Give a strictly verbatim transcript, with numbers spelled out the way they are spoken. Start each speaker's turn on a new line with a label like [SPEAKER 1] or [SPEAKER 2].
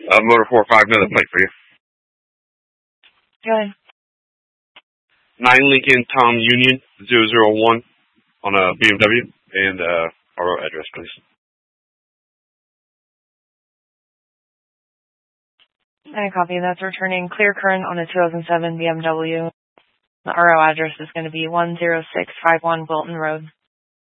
[SPEAKER 1] Uh, motor four five, another plate for you.
[SPEAKER 2] Go ahead.
[SPEAKER 1] nine Lincoln Tom Union zero zero one on a B M W, and uh, our address, please.
[SPEAKER 2] I copy. That's returning clear current on a two thousand seven B M W. The R O address is going to be one zero six five one Wilton Road.